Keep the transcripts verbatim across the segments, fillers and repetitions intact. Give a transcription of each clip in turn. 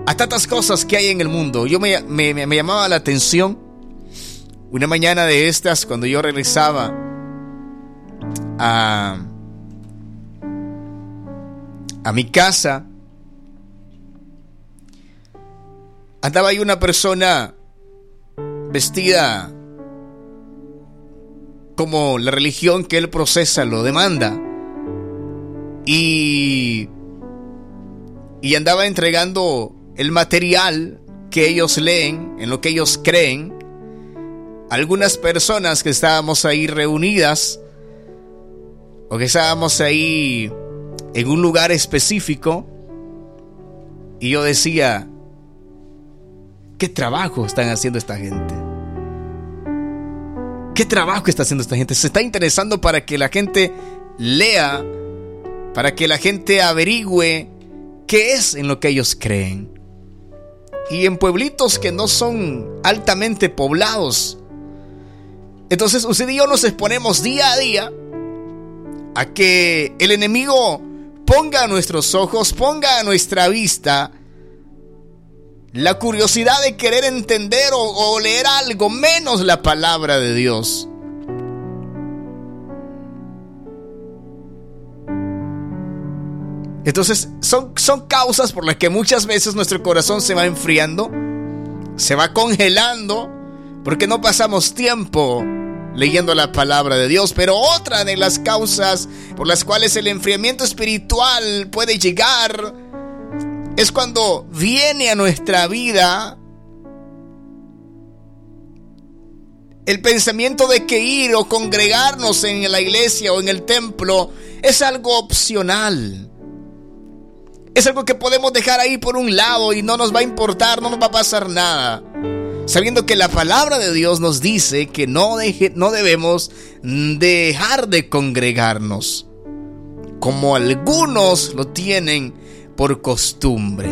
a tantas cosas que hay en el mundo. Yo me, me, me llamaba la atención una mañana de estas, cuando yo regresaba a, a mi casa, andaba ahí una persona vestida como la religión que él profesa lo demanda, y, y andaba entregando el material que ellos leen, en lo que ellos creen, a algunas personas que estábamos ahí reunidas, o que estábamos ahí en un lugar específico. Y yo decía, ¿qué trabajo están haciendo esta gente? ¿Qué trabajo está haciendo esta gente? Se está interesando para que la gente lea, para que la gente averigüe qué es en lo que ellos creen. Y en pueblitos que no son altamente poblados. Entonces usted y yo nos exponemos día a día a que el enemigo ponga a nuestros ojos, ponga a nuestra vista la curiosidad de querer entender o, o leer algo menos la palabra de Dios. Entonces son, son causas por las que muchas veces nuestro corazón se va enfriando, se va congelando, porque no pasamos tiempo leyendo la palabra de Dios. Pero otra de las causas por las cuales el enfriamiento espiritual puede llegar es cuando viene a nuestra vida el pensamiento de que ir o congregarnos en la iglesia o en el templo es algo opcional. Es algo que podemos dejar ahí por un lado y no nos va a importar, no nos va a pasar nada. Sabiendo que la palabra de Dios nos dice que no, deje, no debemos dejar de congregarnos, como algunos lo tienen por costumbre.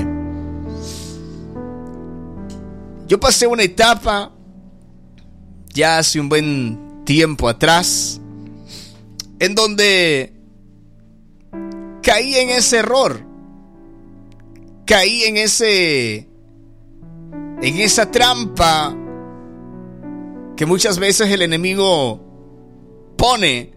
Yo pasé una etapa ya hace un buen tiempo atrás en donde caí en ese error, caí en ese en esa trampa que muchas veces el enemigo pone,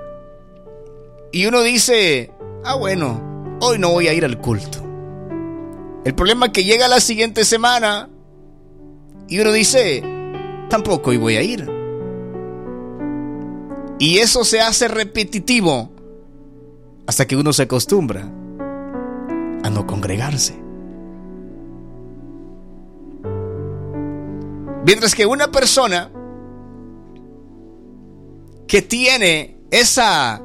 y uno dice, ah bueno, hoy no voy a ir al culto. El problema es que llega la siguiente semana y uno dice, tampoco hoy voy a ir. Y eso se hace repetitivo hasta que uno se acostumbra a no congregarse. Mientras que una persona que tiene esa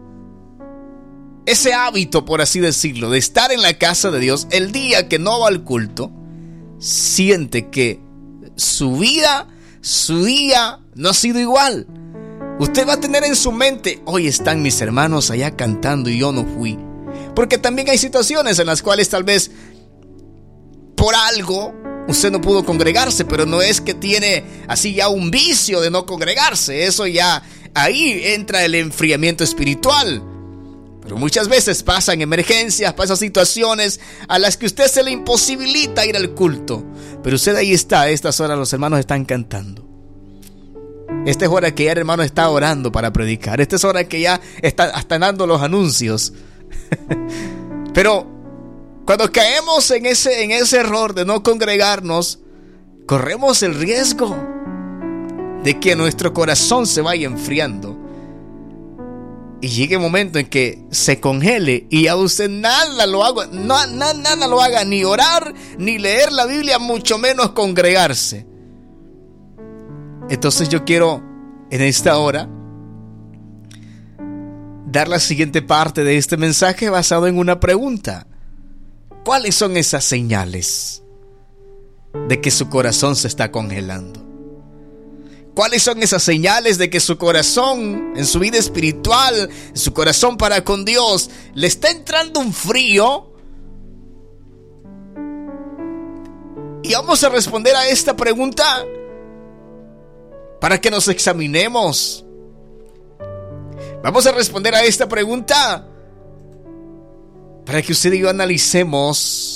ese hábito, por así decirlo, de estar en la casa de Dios, el día que no va al culto, siente que su vida, su día no ha sido igual. Usted va a tener en su mente, hoy están mis hermanos allá cantando y yo no fui. Porque también hay situaciones en las cuales tal vez por algo usted no pudo congregarse, pero no es que tiene así ya un vicio de no congregarse. Eso ya, ahí entra el enfriamiento espiritual. Pero muchas veces pasan emergencias, pasan situaciones a las que usted se le imposibilita ir al culto. Pero usted ahí está, a estas horas los hermanos están cantando. Esta es hora que ya el hermano está orando para predicar. Esta es hora que ya está, están dando los anuncios. Pero cuando caemos en ese, en ese error de no congregarnos, corremos el riesgo de que nuestro corazón se vaya enfriando y llegue el momento en que se congele y a usted nada lo haga, no, nada, nada lo haga, ni orar, ni leer la Biblia, mucho menos congregarse. Entonces yo quiero en esta hora dar la siguiente parte de este mensaje basado en una pregunta. ¿Cuáles son esas señales de que su corazón se está congelando? ¿Cuáles son esas señales de que su corazón, en su vida espiritual, en su corazón para con Dios, le está entrando un frío? Y vamos a responder a esta pregunta para que nos examinemos. Vamos a responder a esta pregunta para que usted y yo analicemos